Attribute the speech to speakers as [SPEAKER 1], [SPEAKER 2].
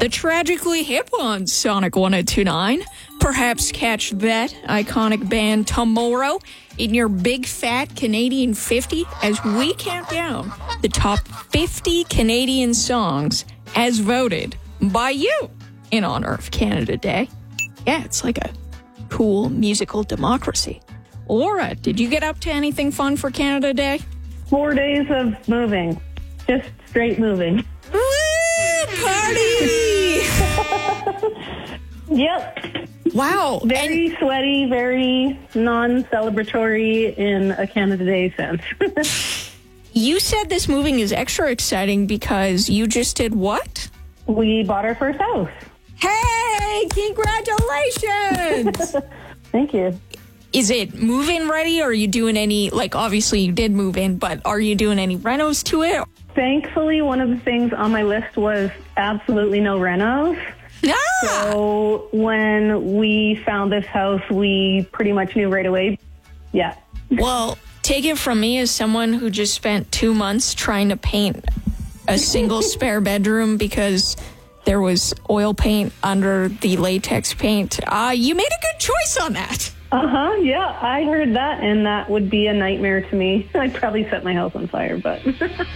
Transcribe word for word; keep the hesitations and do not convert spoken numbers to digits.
[SPEAKER 1] The tragically hip on Sonic one oh two point nine. Perhaps catch that iconic band tomorrow in your big fat Canadian fifty as we count down the top fifty Canadian songs as voted by you in honor of Canada Day. Yeah, it's like a cool musical democracy. Laura, did you get up to anything fun for Canada Day?
[SPEAKER 2] Four days of moving. Just straight moving.
[SPEAKER 1] Woo! Party!
[SPEAKER 2] Yep.
[SPEAKER 1] Wow.
[SPEAKER 2] Very
[SPEAKER 1] And
[SPEAKER 2] sweaty, very non-celebratory in a Canada Day sense.
[SPEAKER 1] you said this moving is extra exciting because you just did what?
[SPEAKER 2] We bought our first house.
[SPEAKER 1] Hey, congratulations!
[SPEAKER 2] Thank you.
[SPEAKER 1] Is it move-in ready, or are you doing any, like, obviously you did move in, but are you doing any renos to it?
[SPEAKER 2] Thankfully, one of the things on my list was absolutely no renos.
[SPEAKER 1] Ah!
[SPEAKER 2] So when we found this house, we pretty much knew right away. Yeah.
[SPEAKER 1] Well, take it from me as someone who just spent two months trying to paint a single spare bedroom because there was oil paint under the latex paint. Uh, you made a good choice on that.
[SPEAKER 2] Uh-huh, yeah, I heard that, and that would be a nightmare to me. I'd probably set my house on fire, but...